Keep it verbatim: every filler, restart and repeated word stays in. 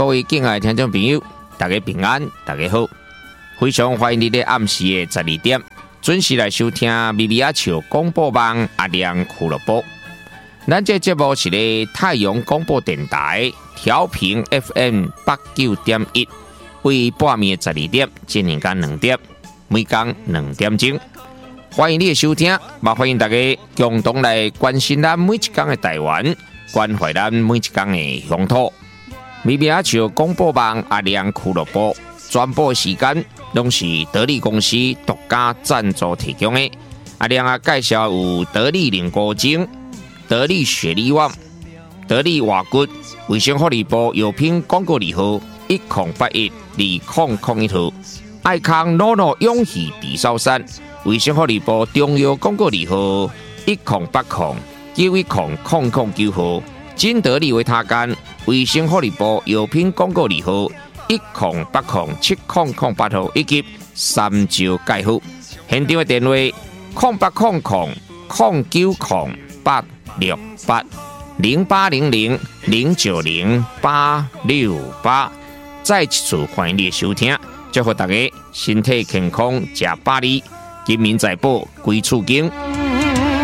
各位敬爱的听众朋友，大家平安，大家好！非常欢迎你在暗时的十二点准时来收听咪咪阿笑广播网阿亮俱乐部。咱这节目是咧太阳广播电台调频 F M 八九点一，为半暝的十二点进行到两点，每天两点钟。欢迎你的收听，也欢迎大家共同来关心咱每一天的台湾，关怀咱每一天的乡土。咪咪阿笑广播网阿亮俱乐部转播时间，拢是得力公司独家赞助提供的。阿亮啊，介绍有得力凝固精、得力雪力旺、得力瓦骨、卫生福利部药品广告字号一零八一二零零一号，爱康诺诺永续地sau山。卫生福利部中药广告字号一零八零九一零零零九号，金得利维他干卫生福利部药品广告字号一零八零七零零八号，以及三招介护。现场的电话零八零零零九零八六八零八零零零九零八六八。再一次欢迎你的收听，祝福大家身体健康，吃百里。金民财宝，归厝经。